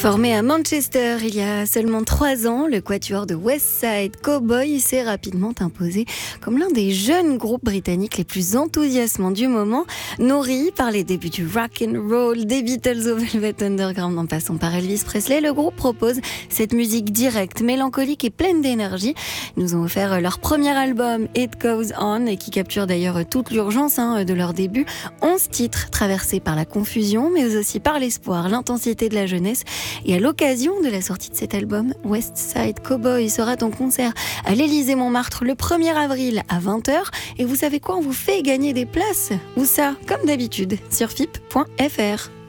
Formé à Manchester il y a seulement 3 ans, le quatuor de West Side Cowboy s'est rapidement imposé comme l'un des jeunes groupes britanniques les plus enthousiasmants du moment, nourri par les débuts du rock and roll, des Beatles au Velvet Underground en passant par Elvis Presley. Le groupe propose cette musique directe, mélancolique et pleine d'énergie. Ils nous ont offert leur premier album It Goes On et qui capture d'ailleurs toute l'urgence de leur début. 11 titres traversés par la confusion mais aussi par l'espoir, l'intensité de la jeunesse. Et à l'occasion de la sortie de cet album, West Side Cowboy sera en concert à l'Élysée-Montmartre le 1er avril à 20h. Et vous savez quoi, on vous fait gagner des places. Où ça? Comme d'habitude, sur FIP.fr.